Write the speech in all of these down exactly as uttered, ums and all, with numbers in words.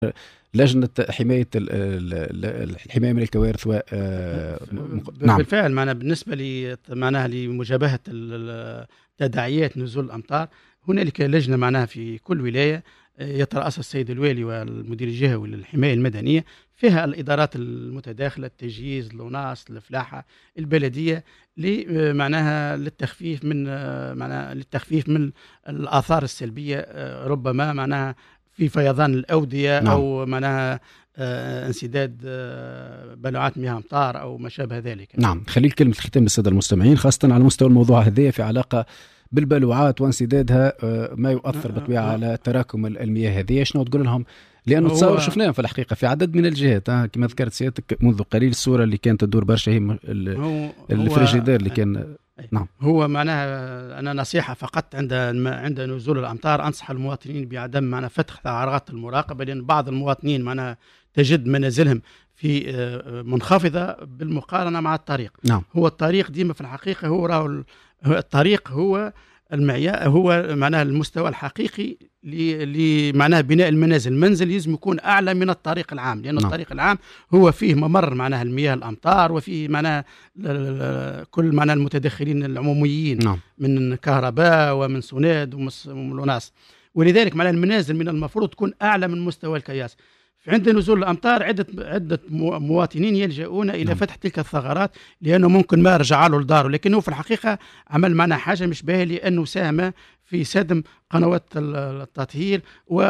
لجنة حماية الحماية من الكوارث و نعم. بالفعل معنا بالنسبة لي معناها لمجابهة تداعيات نزول الأمطار هنالك لجنة معناها في كل ولاية يترأسها السيد الوالي والمدير الجهوي للحماية المدنية، فيها الإدارات المتداخلة، التجهيز، اللوناس، الفلاحة، البلدية، معناها للتخفيف من معناها للتخفيف من الآثار السلبية ربما معناها في فيضان الأودية. نعم. أو معناها آه انسداد آه بلوعات مياه أمطار أو ما شابه ذلك. نعم. خليل كلمة الختام للسادة المستمعين خاصة على مستوى الموضوع هذه في علاقة بالبلوعات وانسدادها آه ما يؤثر بالطبيعة آه على تراكم المياه هذه، شنو تقول لهم؟ لأنه تصور شفناها في الحقيقة في عدد من الجهات آه كما ذكرت سيادتك منذ قليل الصورة اللي كانت تدور برشا هي الفريجيدير اللي كان. نعم. هو معناها أنا نصيحة فقط عند عند نزول الأمطار أنصح المواطنين بعدم معناها فتح ثغرات المراقبة، لأن بعض المواطنين معناها تجد منازلهم في منخفضة بالمقارنة مع الطريق. نعم. هو الطريق ديما في الحقيقة هو راهو الطريق هو المعيار، هو معناها المستوى الحقيقي لمعناها بناء المنازل. المنزل لازم يكون أعلى من الطريق العام، لأن نعم. الطريق العام هو فيه ممر معناها المياه الأمطار وفيه معناها كل معناها المتدخلين العموميين. نعم. من كهرباء ومن سوناد ومن لوناس، ولذلك معناها المنازل من المفروض تكون أعلى من مستوى الكياس. عند نزول الأمطار عدة عدة مواطنين يلجؤون إلى نعم. فتح تلك الثغرات لأنه ممكن ما رجع له لداره، لكنه في الحقيقة عمل معنا حاجة مش باهية لأنه ساهم في سدم قنوات التطهير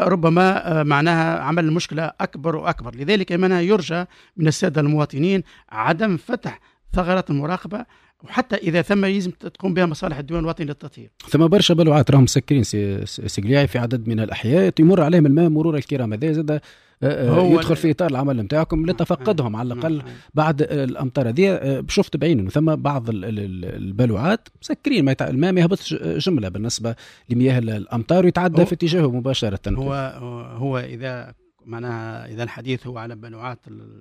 وربما معناها عمل مشكلة أكبر وأكبر. لذلك معناها يرجى من السادة المواطنين عدم فتح ثغرات المراقبة، وحتى إذا ثم يلزم تقوم بها مصالح الديوان الوطني للتطهير. ثم برشا بلوعات راهم مسكرين سقليعي في عدد من الأحياء يمر عليهم الماء مرور الكرام، هذا زاد يدخل في إطار العمل نتاعكم لتفقدهم على الأقل بعد الأمطار هذه. شفت بعين إنه ثم بعض البلوعات مسكرين الماء ما يهبطش جملة بالنسبة لمياه الأمطار ويتعدى في اتجاهه مباشرة. هو هو إذا معناها إذا الحديث هو على بلوعات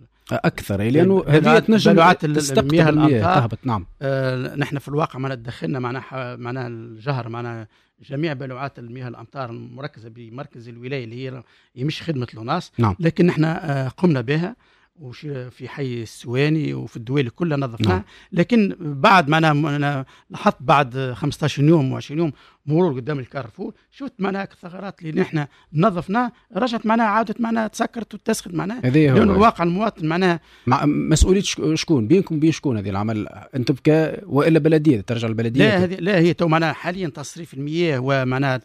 أكثر لأنه هذه تنجم بلوعات المياه الأمطار تهبط. نعم. آه نحن في الواقع معنا دخلنا معنا معنا الجهر معنا جميع بلوعات المياه الأمطار المركزة بمركز الولاية اللي هي مش خدمة لوناس. نعم. لكن نحن آه قمنا بها وش في حي السواني وفي الدويل كلها نظفناها. نعم. لكن بعد معنا أنا لاحظت بعد خمسة عشر يوم وعشرين يوم مرور قدام الكارفور شفت معنا الثغرات اللي نحن نظفناها رجعت معنا عادت معنا تسكرت وتسخت معنا، لأن الواقع المواطن معنا مع مسؤولية شكون بينكم بين شكون هذه العمل؟ أنتم ك وإلا بلدية ترجع البلدية؟ لا هذه لا هي تو معنا حاليا تصريف المياه ومعناها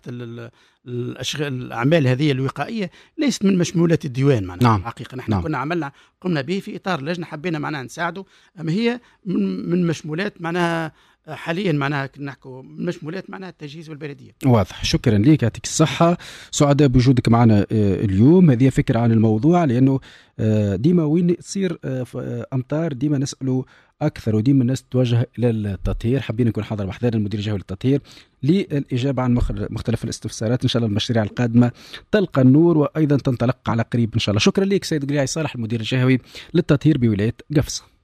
الأشغال الأعمال هذه الوقائية ليست من مشمولات الديوان معنا. نعم. حقيقة نحن نعم. كنا عملنا قمنا به في إطار لجنة حبينا معنا نساعده، أما هي من, من مشمولات معناها حاليا معناها نحكوا مشمولات معناها التجهيز والبلدية. واضح. شكرا لك، يعطيك الصحة، سعداء بوجودك معنا اليوم. هذه فكرة عن الموضوع لأنه ديما وين تصير أمطار ديما نسألوا أكثر وديما الناس تتوجه إلى التطهير. حابين نكون حاضر بحضرنا المدير الجهوي للتطهير للإجابة عن مختلف الاستفسارات. إن شاء الله المشاريع القادمة تلقى النور وأيضا تنطلق على قريب إن شاء الله. شكرا لك سيد قليعي صالح المدير الجهوي للتطهير بولاية قفصة.